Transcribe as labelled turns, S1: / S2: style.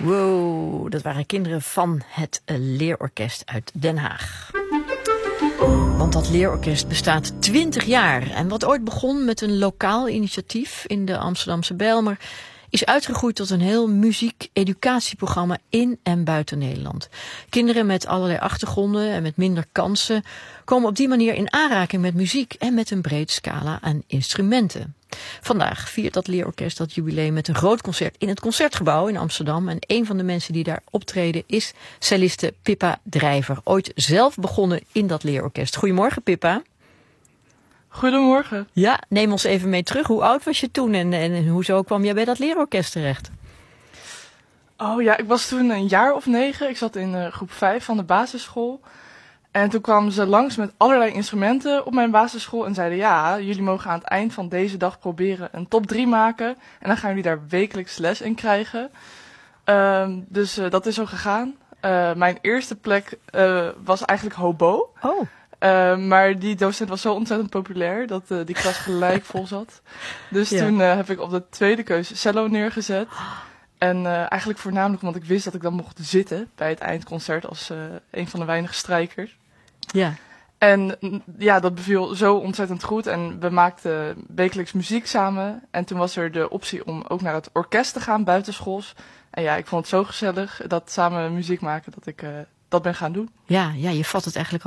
S1: Wow, dat waren kinderen van het leerorkest uit Den Haag. Want dat leerorkest bestaat 20 jaar. En wat ooit begon met een lokaal initiatief in de Amsterdamse Bijlmer, is uitgegroeid tot een heel muziek-educatieprogramma in en buiten Nederland. Kinderen met allerlei achtergronden en met minder kansen komen op die manier in aanraking met muziek en met een breed scala aan instrumenten. Vandaag viert dat leerorkest dat jubileum met een groot concert in het Concertgebouw in Amsterdam. En een van de mensen die daar optreden is celliste Pippa Drijver. Ooit zelf begonnen in dat leerorkest. Goedemorgen Pippa.
S2: Goedemorgen.
S1: Ja, neem ons even mee terug. Hoe oud was je toen en hoezo kwam jij bij dat leerorkest terecht?
S2: Oh ja, ik was toen een jaar of 9. Ik zat in groep 5 van de basisschool. En toen kwamen ze langs met allerlei instrumenten op mijn basisschool en zeiden, ja, jullie mogen aan het eind van deze dag proberen een top 3 maken. En dan gaan jullie daar wekelijks les in krijgen. Dus dat is zo gegaan. Mijn eerste plek was eigenlijk hobo.
S1: Oh.
S2: Maar die docent was zo ontzettend populair dat die klas gelijk vol zat. Dus
S1: Ja.
S2: toen heb ik op de tweede keuze cello neergezet. En eigenlijk voornamelijk omdat ik wist dat ik dan mocht zitten bij het eindconcert als een van de weinige strijkers.
S1: Ja.
S2: En ja, dat beviel zo ontzettend goed en we maakten wekelijks muziek samen. En toen was er de optie om ook naar het orkest te gaan buitenschools. En ja, ik vond het zo gezellig dat samen muziek maken dat ik dat ben gaan doen.
S1: Ja, je vat het eigenlijk